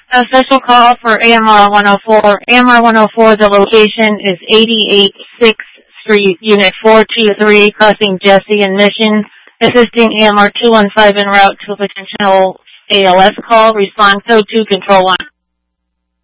A special call for AMR 104. AMR 104, the location is 88 6th Street, Unit 423, crossing Jesse and Mission. Assisting AMR 215 en route to a potential ALS call. Respond code 2, Control 1.